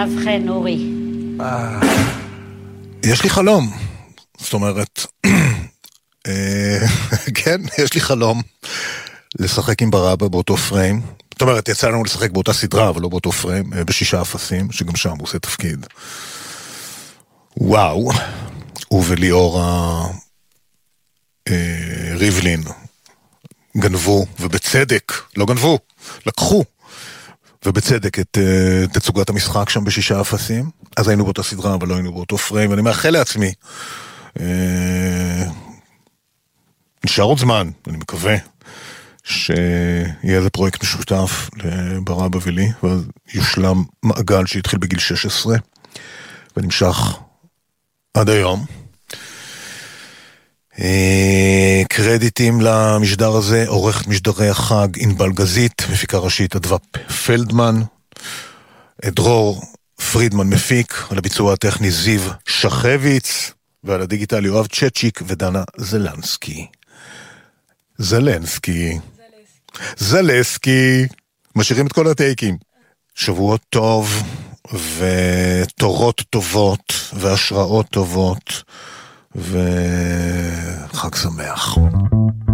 ובכן, אורי. יש לי חלום. זאת אומרת, כן, יש לי חלום לשחק עם ברבא באותו פריים. זאת אומרת, יצא לנו לשחק באותה סדרה, אבל לא באותו פריים, בשישה אפסים, שגם שם הוא עושה תפקיד. וואו, הוא וליאור ריבלין גנבו, ובצדק, לא גנבו, לקחו, ובצדק את תצוגת המשחק שם בשישה אפסים. אז היינו באותה סדרה, אבל לא היינו באותו פריים, ואני מאחל לעצמי, נשאר עוד זמן, אני מקווה, שיהיה איזה פרויקט משותף לברבא ולי, ואז יושלם מעגל שהתחיל בגיל 16, ונמשך עד היום. קרדיטים למשדר הזה, עורכת משדרי החג ענבל גזית, מפיקה ראשית אדווה פלדמן, דרור פרידמן מפיק, על הביצוע הטכני זיו שחביץ, ועל הדיגיטל יואב צ'צ'יק ודנה זלסקי. משאירים את כל הטייקים. שבועות טוב ותורות טובות והשראות טובות וחג שמח.